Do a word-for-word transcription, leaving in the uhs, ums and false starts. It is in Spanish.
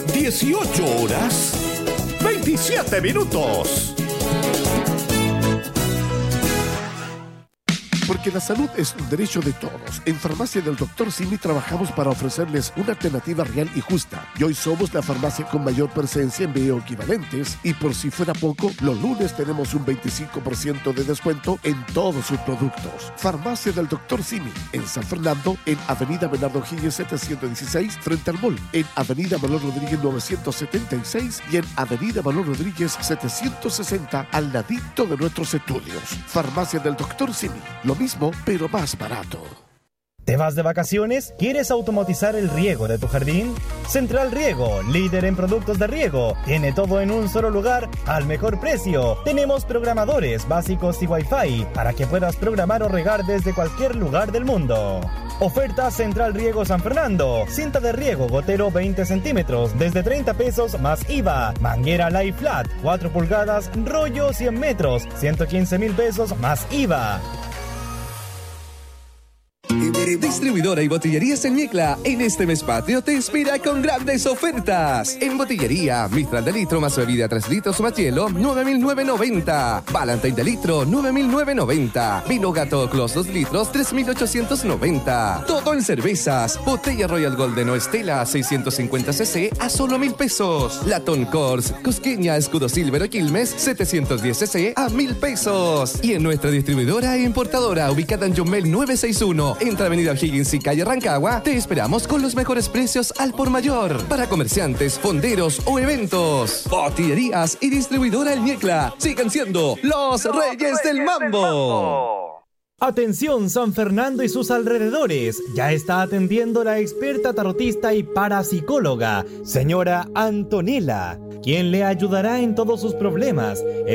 dieciocho horas, veintisiete minutos. Porque la salud es un derecho de todos. En Farmacia del doctor Simi trabajamos para ofrecerles una alternativa real y justa. Y hoy somos la farmacia con mayor presencia en bioequivalentes. Y por si fuera poco, los lunes tenemos un veinticinco por ciento de descuento en todos sus productos. Farmacia del doctor Simi, en San Fernando, en Avenida Bernardo Higgins setecientos dieciséis, frente al mall. En Avenida Manuel Rodríguez novecientos setenta y seis y en Avenida Manuel Rodríguez setecientos sesenta, al ladito de nuestros estudios. Farmacia del doctor Simi. Lo mismo, pero más barato. ¿Te vas de vacaciones? ¿Quieres automatizar el riego de tu jardín? Central Riego, líder en productos de riego. Tiene todo en un solo lugar, al mejor precio. Tenemos programadores básicos y Wi-Fi para que puedas programar o regar desde cualquier lugar del mundo. Oferta Central Riego San Fernando. Cinta de riego gotero veinte centímetros desde treinta pesos más I V A. Manguera Live Flat cuatro pulgadas, rollo cien metros, ciento quince mil pesos más I V A. Distribuidora y botillerías en Micla, en este mes patrio te inspira con grandes ofertas. En botillería, Mistral de litro más bebida tres litros más hielo, nueve mil novecientos noventa. Valentine de litro, nueve mil novecientos noventa. Vino Gato Clos dos litros, tres mil ochocientos noventa. Todo en cervezas. Botella Royal Golden o Estela seiscientos cincuenta centilitros a solo mil pesos. Latón Kors, Cusqueña, Escudo Silver o Quilmes, setecientos diez centilitros a mil pesos. Y en nuestra distribuidora e importadora ubicada en Yomel novecientos sesenta y uno, entre Avenida Higgins y calle Rancagua, te esperamos con los mejores precios al por mayor para comerciantes, fonderos o eventos. Botillerías y distribuidora El Ñecla sigan siendo los, los reyes, reyes del mambo. Del mambo. Atención San Fernando y sus alrededores, ya está atendiendo la experta tarotista y parapsicóloga, señora Antonella, quien le ayudará en todos sus problemas.